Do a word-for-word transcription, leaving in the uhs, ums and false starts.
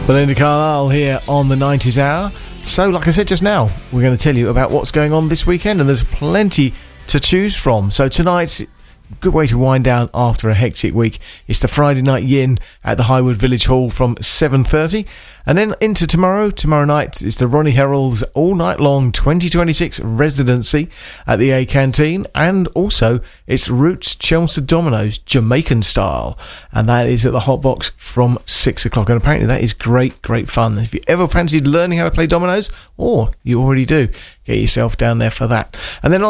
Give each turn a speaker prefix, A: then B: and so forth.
A: Belinda Carlisle here on the nineties Hour. So, like I said just now, we're going to tell you about what's going on this weekend, and there's plenty to choose from. So tonight's good way to wind down after a hectic week. It's the Friday night yin at the Highwood Village Hall from seven thirty, and then into tomorrow. Tomorrow night is the Ronnie Herald's all night long twenty twenty-six residency at the A Canteen, and also it's Roots Chelmsford Dominoes Jamaican style, and that is at the Hot Box from six o'clock. And apparently that is great, great fun. If you ever fancied learning how to play dominoes, or you already do, get yourself down there for that. And then on